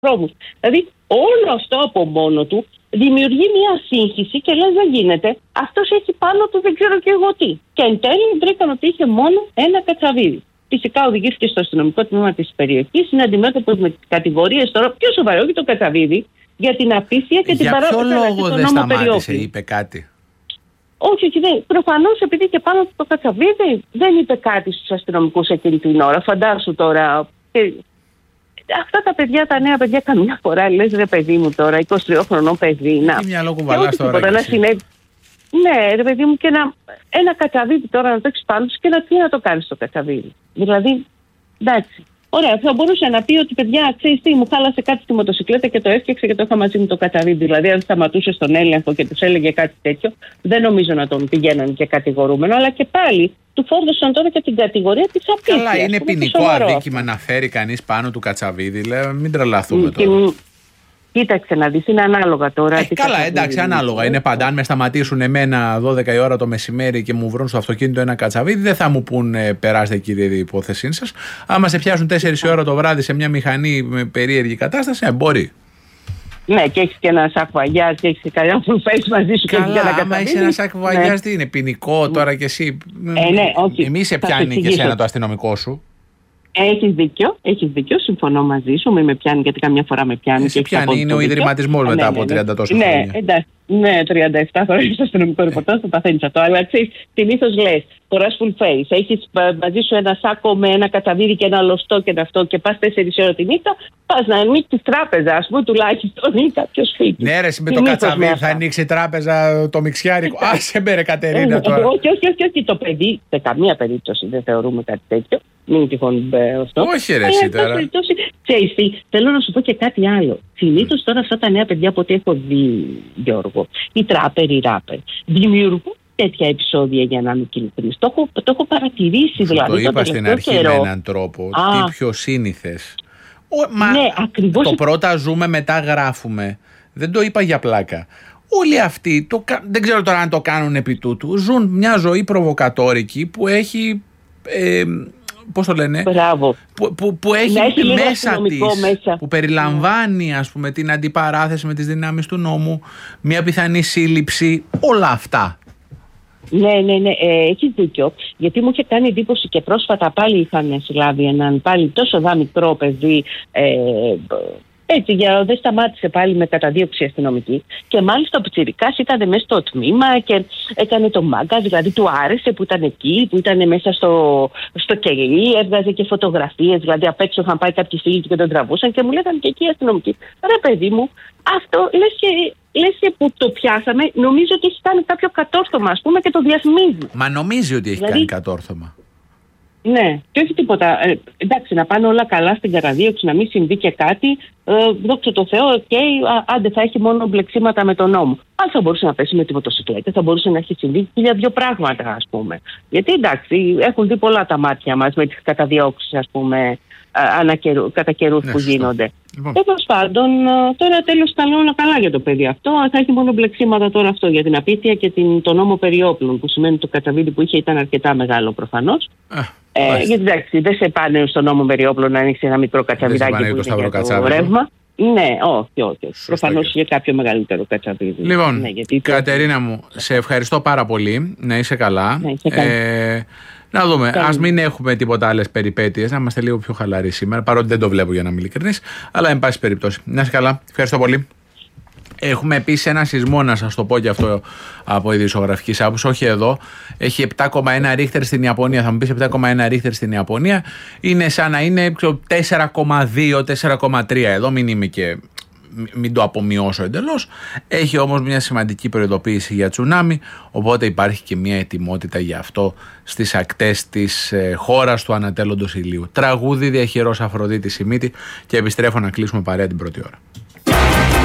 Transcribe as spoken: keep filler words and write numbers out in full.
δρόμους. Δηλαδή όλο αυτό από μόνο του δημιουργεί μια σύγχυση και λες δεν γίνεται. Αυτός έχει πάνω του δεν ξέρω και εγώ τι. Και εν τέλει βρήκαν ότι είχε μόνο ένα κατσαβίδι. Φυσικά οδηγήθηκε στο αστυνομικό τμήμα της περιοχής, είναι αντιμέτωπος με τις κατηγορίες τώρα πιο σοβαρό και το κατσαβίδι για την απίθεια και για την παράδοση. Για ποιο λόγο δεν σταμάτησε, είπε κάτι? Όχι, όχι, δεν. Προφανώς επειδή και πάνω στο κατσαβίδι δεν είπε κάτι στους αστυνομικούς εκείνη την ώρα. Φαντάσου τώρα. Και αυτά τα παιδιά, τα νέα παιδιά, καμιά φορά λες ρε παιδί μου τώρα, εικοσιτριόχρονο παιδί. Να. Τι μια λόγου βαλάς τώρα. Τίποτα, να συνέβη. Ναι, ρε παιδί μου, και ένα, ένα κατσαβίδι τώρα να το έχεις πάνω σου και να τι να το κάνεις το κατσαβίδι. Δηλαδή, εντάξει. Ωραία, θα μπορούσε να πει ότι παιδιά, ξέρεις τι, μου χάλασε κάτι στη μοτοσυκλέτα και το έφτιαξε και το είχα μαζί μου το κατσαβίδι. Δηλαδή, αν σταματούσε στον έλεγχο και του έλεγε κάτι τέτοιο, δεν νομίζω να τον πηγαίναν και κατηγορούμενο, αλλά και πάλι του φόρτωσαν τώρα και την κατηγορία της απίθειας. Καλά, είναι ποινικό αδίκημα να φέρει κανείς πάνω του κατσαβίδι, λέει, μην τρελαθούμε mm, τώρα. Και, κοίταξε να δεις, είναι ανάλογα τώρα. Ε, καλά, εντάξει, ανάλογα. Είναι πάντα. Αν με σταματήσουν εμένα δώδεκα η ώρα το μεσημέρι και μου βρουν στο αυτοκίνητο ένα κατσαβίδι, δεν θα μου πούν ε, περάστε κύριε η υπόθεσή σας. Άμα σε πιάσουν τέσσερις η ώρα το βράδυ σε μια μηχανή με περίεργη κατάσταση, ε, μπορεί. Ναι, και έχεις και ένα σάκο αγιάς και έχεις και κανένα full face μαζί σου. Καλά, και για να άμα έχεις ένα σάκο αγιάς, ναι. Τι είναι, ποινικό τώρα κι εσύ. Ε, ναι, όχι. Εμείς σε πιάνει και εσένα το αστυνομικό σου. Έχεις δίκιο, έχεις δίκιο, συμφωνώ μαζί σου, μην με πιάνει γιατί καμιά φορά με πιάνει. Σε πιάνει, είναι ο ιδρυματισμός μετά ναι, από τριάντα τόσα ναι, χρόνια. Εντάξει, ναι, τριάντα επτά χρόνια στο αστυνομικό ρεπορτάζ το παθαίνεις αυτό. Αλλά ξέρεις, συνήθως λες, φοράς full face, έχεις μαζί σου ένα σάκο με ένα κατσαβίδι και ένα λωστό και ένα αυτό και πας τέσσερις ώρα τη νύχτα, πας να ανοίξεις τράπεζα, ας πούμε, τουλάχιστον ή κάποιο σπίτι. Ναι, ρε, με το κατσαβίδι θα ανοίξει τράπεζα το μιξιάρικο. Άσε με ρε Κατερίνα τώρα. Όχι, όχι, όχι, το παιδί, σε καμία περίπτωση δεν θεωρούμε κάτι τέτοιο. Μην τυχόν αυτό. Όχι, ρε, εσύ τώρα. Ξέρεις τι, θέλω να σου πω και κάτι άλλο. Συνήθως τώρα αυτά τα νέα παιδιά από ό,τι έχω δει, Γιώργο, οι τράπερ, οι ράπερ, δημιουργούν τέτοια επεισόδια για να μην ειλικρινής. Το έχω, το έχω παρατηρήσει δηλαδή. Το είπα στην αρχή καιρό. Με έναν τρόπο. Α, τι πιο σύνηθες. Ο, μα ναι, ακριβώς. Το πρώτα ζούμε, μετά γράφουμε. Δεν το είπα για πλάκα. Όλοι αυτοί, το, δεν ξέρω τώρα αν το κάνουν επί τούτου, ζουν μια ζωή προβοκατόρικη που έχει. Ε, πώς το λένε, που, που, που έχει, έχει μέσα της, μέσα. Που περιλαμβάνει ας πούμε την αντιπαράθεση με τις δυνάμεις του νόμου, μια πιθανή σύλληψη, όλα αυτά. Ναι, ναι, ναι, ε, έχεις δίκιο, γιατί μου είχε κάνει εντύπωση και πρόσφατα πάλι είχαν συλλάβει έναν πάλι τόσο δά μικρό παιδί, ε, έτσι, για, δεν σταμάτησε πάλι με καταδίωξη αστυνομική. Και μάλιστα ο πιτσιρικάς ήταν μέσα στο τμήμα και έκανε το μάγκα, δηλαδή του άρεσε που ήταν εκεί, που ήταν μέσα στο, στο κελί, έβγαζε και φωτογραφίες. Δηλαδή απ' έξω είχαν πάει κάποιοι φίλοι και τον τραβούσαν και μου λέγανε και εκεί οι αστυνομικοί. Ρε παιδί μου, αυτό λες και, λες και που το πιάσαμε, νομίζω ότι έχει κάνει κάποιο κατόρθωμα, ας πούμε, και το διαφημίζει. Μα νομίζει ότι έχει δηλαδή κάνει κατόρθωμα. Ναι, και όχι τίποτα. Ε, εντάξει, να πάνε όλα καλά στην καταδίωξη, να μην συμβεί και κάτι. Ε, δόξα τω Θεώ, οκ, okay, άντε θα έχει μόνο μπλεξίματα με τον νόμο. Αν θα μπορούσε να πέσει με τη μοτοσυκλέτα, θα μπορούσε να έχει συμβεί για δύο πράγματα, ας πούμε. Γιατί εντάξει, έχουν δει πολλά τα μάτια μας με τις καταδιώξεις, ας πούμε, ανακαιρου, κατά καιρούς ναι, που γίνονται. Λοιπόν. Τέλος πάντων, τώρα τέλος τα λέω όλα καλά για το παιδί αυτό. Θα έχει μόνο μπλεξίματα τώρα αυτό για την απίθεια και την, το νόμο περί όπλων, που σημαίνει το κατσαβίδι που είχε ήταν αρκετά μεγάλο προφανώς. Ε, γιατί εντάξει, δεν σε πάνε στο νόμο περί όπλων να ανοίξει ένα μικρό κατσαβιδάκι που είναι για το ρεύμα. Ναι, όχι, όχι. Προφανώς για κάποιο μεγαλύτερο κατσαβίδι. Λοιπόν, ναι, γιατί Κατερίνα μου, σε ευχαριστώ πάρα πολύ. Να είσαι καλά. Να είσαι καλά. Ε, να δούμε. Ας μην έχουμε τίποτα άλλες περιπέτειες, να είμαστε λίγο πιο χαλαροί σήμερα, παρότι δεν το βλέπω για να είμαι ειλικρινής. Αλλά εν πάση περιπτώσει. Να είσαι καλά. Ευχαριστώ πολύ. Έχουμε επίσης ένα σεισμό, να σας το πω και αυτό από ειδησιογραφικής άποψης, όχι εδώ. Έχει επτά κόμμα ένα ρίχτερ στην Ιαπωνία. Θα μου πεις επτά κόμμα ένα ρίχτερ στην Ιαπωνία. Είναι σαν να είναι τέσσερα κόμμα δύο, τέσσερα κόμμα τρία εδώ. Μην είμαι και. Μην το απομειώσω εντελώς. Έχει όμως μια σημαντική προειδοποίηση για τσουνάμι, οπότε υπάρχει και μια ετοιμότητα για αυτό στις ακτές της ε, χώρας του ανατέλλοντος ηλίου. Τραγούδι διαχειρός Αφροδίτη Σιμίτη και επιστρέφω να κλείσουμε παρέα την πρώτη ώρα.